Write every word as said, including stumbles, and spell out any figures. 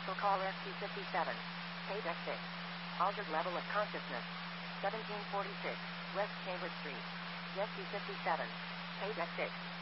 Special call S T fifty-seven. Page X six. Altered level of consciousness. seventeen forty-six. West Chambers Street. S T fifty-seven. Page X six.